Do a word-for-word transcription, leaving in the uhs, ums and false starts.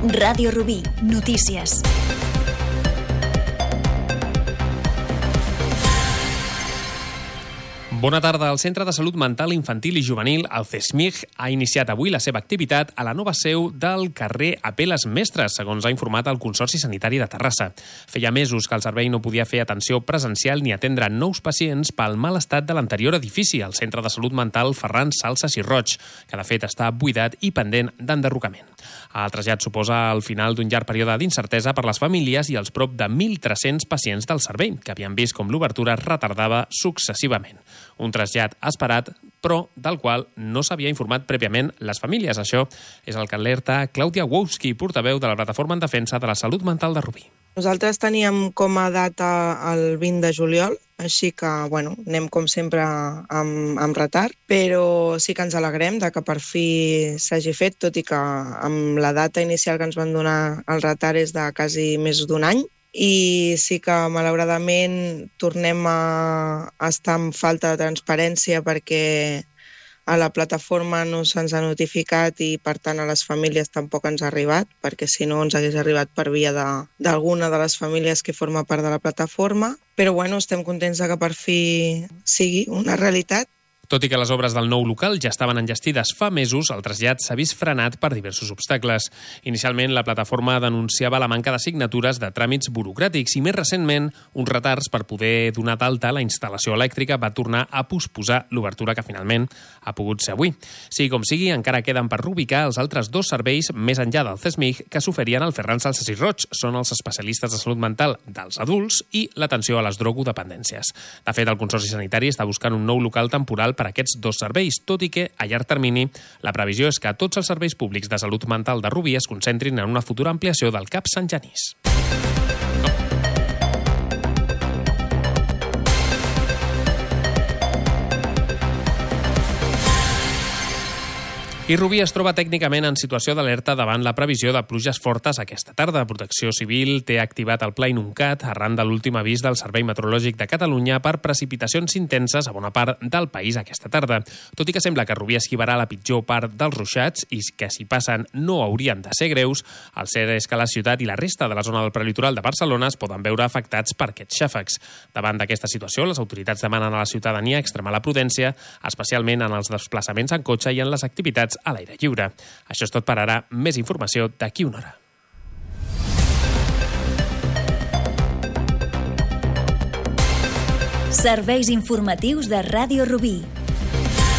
Ràdio Rubí, notícies. Bona tarda. El Centre de Salut Mental Infantil i Juvenil, el CESMIJ, ha iniciat avui la seva activitat a la nova seu del carrer Apeles Mestres, segons ha informat el Consorci Sanitari de Terrassa. Feia mesos que el servei no podia fer atenció presencial ni atendre nous pacients pel mal estat de l'anterior edifici, el Centre de Salut Mental Ferran Salsas i Roig, que de fet està buidat i pendent d'enderrocament. El trasllat suposa el final d'un llarg període d'incertesa per les famílies i els prop de mil tres-cents pacients del servei, que havien vist com l'obertura es retardava successivament. Un trasllat esperat, però del qual no s'havia informat prèviament les famílies. Això és el que alerta Clàudia Wowski, portaveu de la Plataforma en Defensa de la Salut Mental de Rubí. Nosaltres teníem com a data el vint de juliol, així que, bueno, anem com sempre amb, amb retard, però sí que ens alegrem de que per fi s'hagi fet, tot i que amb la data inicial que ens van donar el retard és de quasi més d'un any. I sí que, malauradament, tornem a estar en falta de transparència perquè a la plataforma no se'ns ha notificat i, per tant, a les famílies tampoc ens ha arribat, perquè si no ens hagués arribat per via d'alguna de, de les famílies que forma part de la plataforma. Però, bueno, estem contents que per fi sigui una realitat. Tot i que les obres del nou local ja estaven enllestides fa mesos, el trasllat s'ha vist frenat per diversos obstacles. Inicialment, la plataforma denunciava la manca de signatures de tràmits burocràtics i, més recentment, uns retards per poder donar d'alta la instal·lació elèctrica va tornar a posposar l'obertura que finalment ha pogut ser avui. Sigui com sigui, encara queden per reubicar els altres dos serveis més enllà del CESMIJ que s'oferien al Ferran Salsas i Roig. Són els especialistes de salut mental dels adults i l'atenció a les drogodependències. De fet, el Consorci Sanitari està buscant un nou local temporal per a aquests dos serveis, tot i que, a llarg termini, la previsió és que tots els serveis públics de salut mental de Rubí es concentrin en una futura ampliació del CAP Sant Genís. I Rubí es troba tècnicament en situació d'alerta davant la previsió de pluges fortes aquesta tarda. Protecció Civil té activat el Pla Inuncat arran de l'últim avís del Servei Meteorològic de Catalunya per precipitacions intenses a bona part del país aquesta tarda. Tot i que sembla que Rubí esquivarà la pitjor part dels ruixats i que si passen no haurien de ser greus, el cert és que la ciutat i la resta de la zona del prelitoral de Barcelona es poden veure afectats per aquests xàfecs. Davant d'aquesta situació, les autoritats demanen a la ciutadania extremar la prudència, especialment en els desplaçaments en cotxe i en les activitats a l'aire lliure. Això és tot per ara. Més informació d'aquí una hora. Serveis informatius de Ràdio Rubí.